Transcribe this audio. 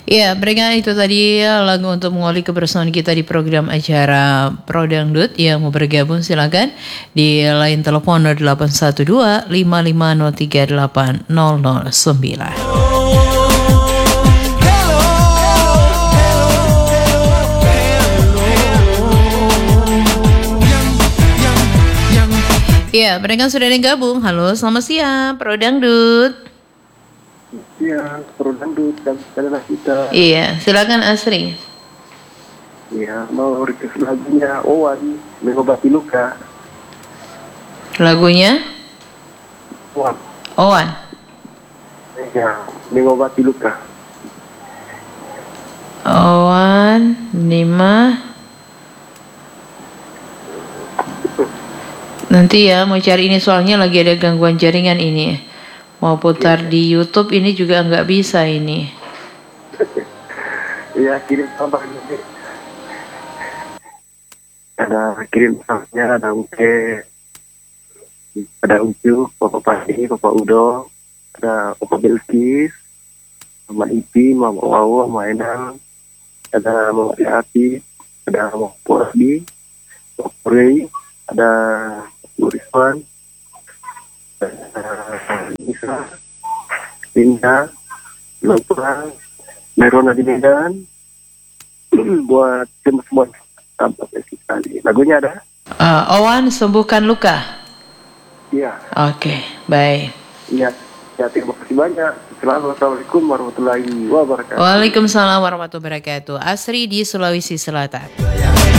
Ya, berikan itu tadi lagu untuk mengawali kebersamaan kita di program acara Pro Dangdut. Yang mau bergabung silakan di line telepon 0812 5503 8009. Ya, mereka sudah ada yang gabung. Halo, selamat siang, Pro Dangdut. Iya, Pro Dangdut dan saudara kita. Iya, silakan Asri. Iya, mau request lagunya Owan, Mengobati Luka. Lagunya Owan, Owan. iya, Mengobati Luka. Owan 5. Nanti ya mau cari ini soalnya lagi ada gangguan jaringan ini. Mau putar di YouTube ini juga nggak bisa ini. Iya, kirim tambah ini. Ada kirim tambahnya, ada Uke, ada Ucu, Bapak Padi, Bapak Udo, ada Bapak Bilkis, Mama Ipi, Mama Wawa, Mama Enang, ada Mama Api, ada Mama Pordi, Mama Rey, ada Bu Rizwan, Nisa, Linda, Lopra, Merona di Medan, buat semua tampak sekali. Lagunya ada? Owan sembuhkan luka. Iya. Oke, baik. Iya. Ya, terima kasih banyak. Assalamualaikum warahmatullahi wabarakatuh. Waalaikumsalam warahmatullahi wabarakatuh. Asri di Sulawesi Selatan.